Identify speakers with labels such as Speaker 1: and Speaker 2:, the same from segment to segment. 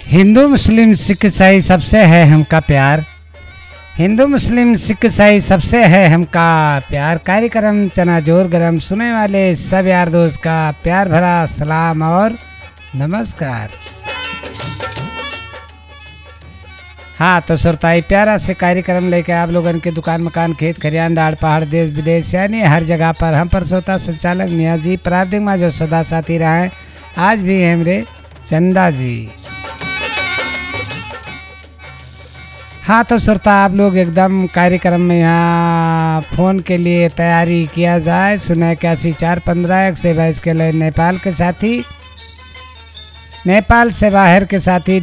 Speaker 1: हिंदू मुस्लिम सिख ईसाई सबसे है हमका प्यार। हिंदू मुस्लिम सिख ईसाई सबसे है हमका प्यार। कार्यक्रम चना जोर गरम सुने वाले सब यार दोस्त का प्यार भरा सलाम और नमस्कार। हाँ तो श्रोताई प्यारा से कार्यक्रम लेके आप लोगन के दुकान मकान खेत खरियान डाड़ पहाड़ देश विदेश यानी हर जगह पर हम पर श्रोता संचालक मियाँ जी प्रावधिक में जो सदा साथी रहा है आज भी है मेरे चंदा जी। हाँ तो श्रोता आप लोग एकदम कार्यक्रम में यहाँ फ़ोन के लिए तैयारी किया जाए। 081-415-122 के लिए नेपाल के साथी, नेपाल से बाहर के साथी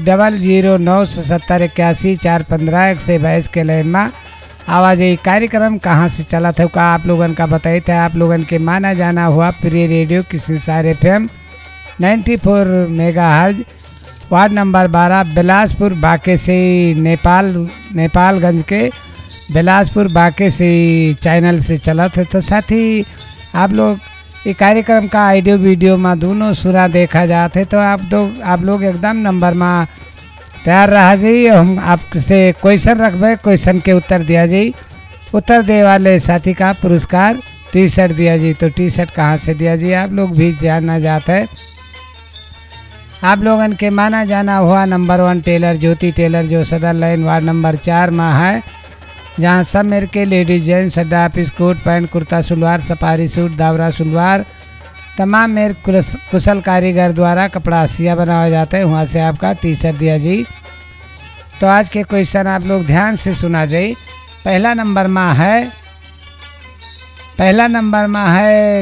Speaker 1: 0097718415-122 के लाइन में आवाज़। ये कार्यक्रम कहाँ से चला था का आप लोगन का बताई था। आप लोगन के माना जाना हुआ प्रिय radio किशनसार FM 94 megahertz ward number 12 Bilaspur बाके से नेपालगंज के बिलासपुर बाके से चैनल से चला था। तो साथ ही आप लोग ये कार्यक्रम का ऑडियो वीडियो में दोनों सुरा देखा जाते तो आप लोग एकदम नंबर में तैयार रहा जी। हम आपसे क्वेश्चन रखबे, क्वेश्चन के उत्तर दिया जी। उत्तर दे वाले साथी का पुरस्कार टी शर्ट दिया जी। तो टी शर्ट कहाँ से दिया जी आप लोग भी जानना चाहते हैं। आप लोगन के माना जाना हुआ नंबर 1 टेलर ज्योति टेलर जो सदर लाइन वार्ड नंबर 4 में है, जहाँ सब मेरे के लेडीज जेंट्स अड्डा piece coat pant kurta salwar safari suit दावरा salwar तमाम मेरे कुशल कारीगर द्वारा कपड़ा सिया बनाया जाता है, वहाँ से आपका टी शर्ट दिया जी। तो आज के क्वेश्चन आप लोग ध्यान से सुना जाइए। पहला नंबर में है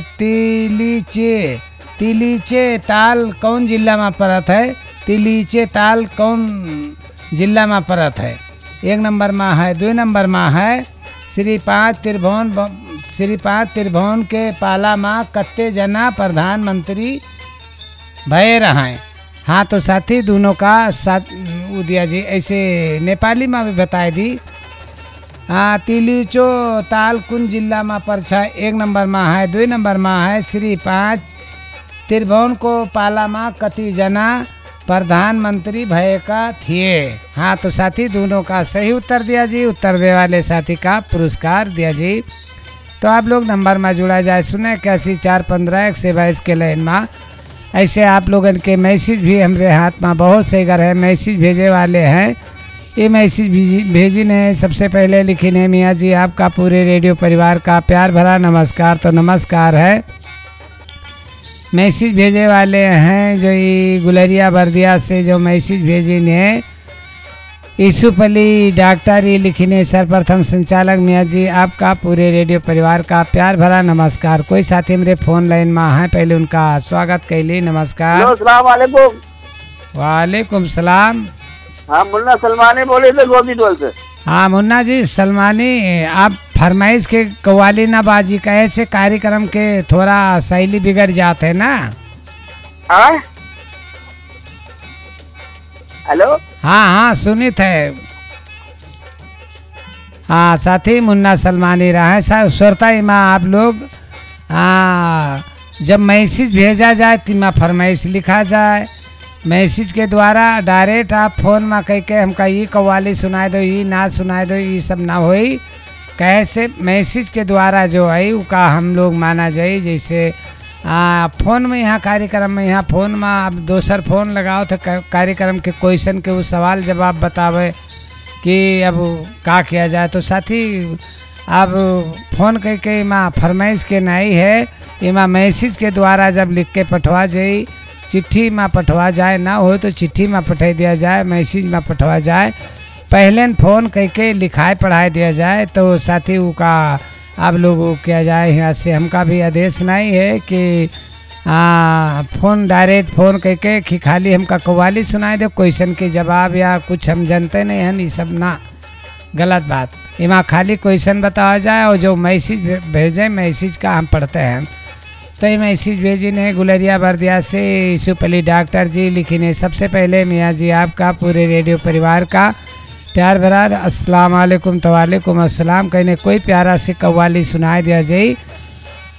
Speaker 1: तिलीचे ताल कौन जिला में पड़त है। तिलीचे ताल कौन जिला में पड़त है। 1 नंबर में है। 2 नंबर में है श्री 5 त्रिभुवन के पाला में कत्ते जना प्रधानमंत्री भय रहे। हाँ तो साथी दोनों का साथ दिया जी। ऐसे नेपाली में भी बताए दी। हाँ तिलीचो ताल कौन जिला में पड़ता है। 1 नंबर में है। 2 नंबर में है श्री 5 त्रिभुवन को पाला में कति जना प्रधानमंत्री भय का थिए। हाँ तो साथी दोनों का सही उत्तर दिया जी। उत्तर दे वाले साथी का पुरस्कार दिया जी। तो आप लोग नंबर में जुड़ा जाए 081-415-122 के लाइन में। ऐसे आप लोगन के मैसेज भी हमारे हाथ में बहुत से घर है मैसेज भेजे वाले हैं। ये मैसेज भेजी ने सबसे पहले लिखी ने मियाँ जी आपका पूरे रेडियो परिवार का प्यार भरा नमस्कार। तो नमस्कार है। मैसेज भेजे वाले हैं जो ये गुलरिया बर्दिया से जो मैसेज भेजी ने यूसुफ डॉक्टर ये लिखने सर्वप्रथम संचालक मियाँ जी आपका पूरे रेडियो परिवार का प्यार भरा नमस्कार। कोई साथी मेरे फोन लाइन में है पहले उनका स्वागत कैली। नमस्कार। वालेकुम सलाम।
Speaker 2: हाँ मुन्ना सलमानी बोले थे गोबीडोल से।
Speaker 1: हाँ मुन्ना जी सलमानी आप फरमाइश के कव्वाली ना बाजी कहे से कार्यक्रम के थोड़ा शैली बिगड़ जाते ना।
Speaker 2: हेलो
Speaker 1: हाँ सुनी थे। हाँ साथी मुन्ना सलमानी रहा है सर श्रोता माँ आप लोग जब मैसेज भेजा जाए तिमा फरमाइश लिखा जाए। मैसेज के द्वारा डायरेक्ट आप फोन में कह के हमका ये कव्वाली सुनाए दो ये ना सुनाए दो ये सब ना होई। कैसे मैसेज के द्वारा जो है उसका हम लोग माना जाए। जैसे फ़ोन में यहाँ कार्यक्रम में यहाँ फ़ोन में आप दोसर फ़ोन लगाओ तो कार्यक्रम के क्वेश्चन के वो सवाल जवाब बतावे कि अब का किया जाए। तो साथी अब फ़ोन करके माँ फरमाइश के नहीं है इमा मैसेज के द्वारा जब लिख के पठवा जाए चिट्ठी में पठवा जाए ना हो तो चिट्ठी में पठा दिया जाए मैसेज में पठवा जाए पहले फ़ोन करके लिखाए पढ़ाई दिया जाए। तो साथी वो का आप लोगों किया जाए। यहाँ से हमका भी आदेश नहीं है कि फ़ोन डायरेक्ट फ़ोन करके कि खाली हमका कव्वाली सुनाए दो क्वेश्चन के जवाब या कुछ हम जानते नहीं हैं ये सब ना गलत बात। इमा खाली क्वेश्चन बताया जाए और जो मैसेज भेजें मैसेज का हम पढ़ते हैं। तो ये मैसेज भेजी ने गुलरिया बर्दिया से यूसुफ डॉक्टर जी लिखी ने सबसे पहले मियाँ जी आपका पूरे रेडियो परिवार का प्यार भरा अस्सलाम वालेकुम। तो वालेकुम अस्सलाम कहने कोई प्यारा से कव्वाली सुनाई दिया जाए।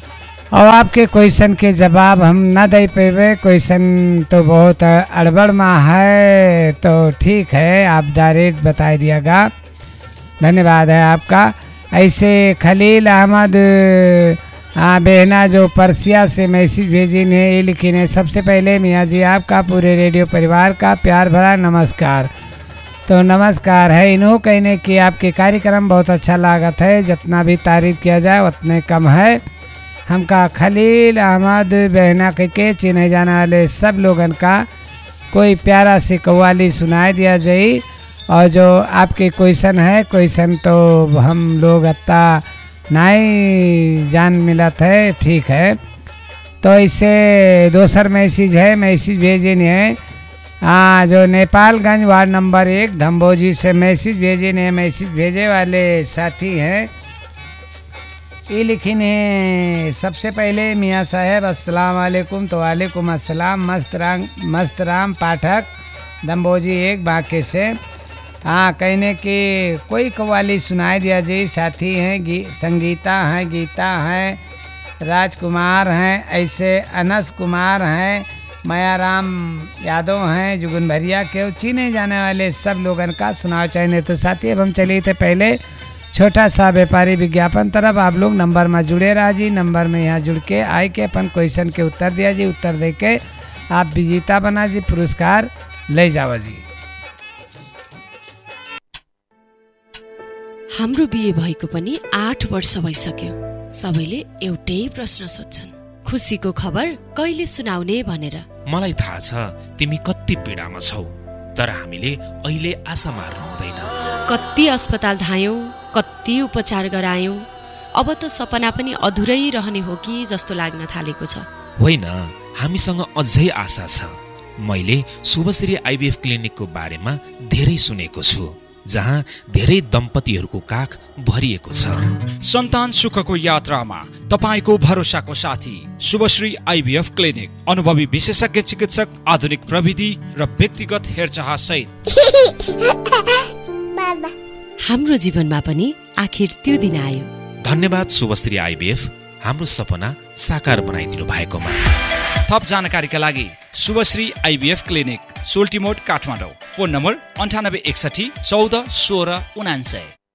Speaker 1: और आपके क्वेश्चन के जवाब हम न दे पेवे, क्वेश्चन तो बहुत अड़बड़ में है, तो ठीक है आप डायरेक्ट बता दिएगा। धन्यवाद है आपका। ऐसे खलील अहमद बहना जो परसिया से मैसेज भेजी ने, ये लिखी ने, सबसे पहले मियाँ जी आपका पूरे रेडियो परिवार का प्यार भरा नमस्कार। तो नमस्कार है। इन्हों कहने कि आपके कार्यक्रम बहुत अच्छा लागत है, जितना भी तारीफ किया जाए उतने कम है। हमका खलील अहमद बहना के चिन्हे जाने वाले सब लोगन का कोई प्यारा सी कव्वाली सुनाई दिया जाए। और जो आपके क्वेश्चन है, क्वेश्चन तो हम लोग अत्ता नहीं जान मिलत है, ठीक है। तो इससे दूसर मैसेज है, मैसेज भेजे नहीं है। हाँ, जो नेपालगंज वार्ड नंबर 1 धम्बोजी से मैसेज भेजे ने, मैसेज भेजे वाले साथी हैं, ये लिखी ने, सबसे पहले मियाँ साहब अस्सलाम वालेकुम। तो वालेकुम अस्सलाम। मस्त राम पाठक धम्बोजी 1 बांके से। हाँ, कहने कि कोई कव्वाली सुनाई दिया जी। साथी हैं संगीता हैं, गीता हैं, राजकुमार हैं, ऐसे अनस कुमार हैं, मायाराम यादव हैं, जुगन भरिया के चीने जाने वाले सब लोगन का सुनाव चाहिए। तो साथी अब हम चले थे पहले छोटा सा व्यापारी विज्ञापन तरफ। आप लोग नंबर में जुड़े रहा जी, नंबर में यहाँ जुड़ के आए के अपन क्वेश्चन के उत्तर दिया जी। उत्तर दे के आप विजेता बना जी, पुरस्कार ले जावा जी।
Speaker 3: हाम्रो बिहे भएको पनि 8 वर्ष भइसक्यो। सबैले एउटै प्रश्न सोध्छन्, खुसीको खबर कहिले सुनाउने भनेर।
Speaker 4: मलाई थाहा छ तिमी कति पीडामा छौ, तर हामीले अहिले आशा मार्नु हुँदैन।
Speaker 3: कति अस्पताल धायौं, कति उपचार गरायौं, अब त सपना पनि अधुरै रहने हो कि जस्तो लाग्न थालेको छ।
Speaker 4: होइन, हामीसँग अझै आशा छ। मैले शुभश्री आइभीएफ क्लिनिकको बारेमा धेरै सुनेको छु, जहाँ धेरै दम्पतिहरूको काख भरिएको छ।
Speaker 5: सन्तान सुखको यात्रामा तपाईको भरोसाको साथी शुभश्री आइभीएफ क्लिनिक। अनुभवी विशेषज्ञ चिकित्सक, आधुनिक प्रविधि र व्यक्तिगत हेरचाह सहित।
Speaker 3: हाम्रो जीवनमा पनि आखिर त्यो दिन आयो।
Speaker 4: धन्यवाद शुभश्री आइभीएफ, हाम्रो सपना साकार बनाइदिनु भएकोमा।
Speaker 5: थप जानकारीका लागि Shubhashree IVF clinic, सोल्टीमोड, Kathmandu. Phone number 9861 14 16 99।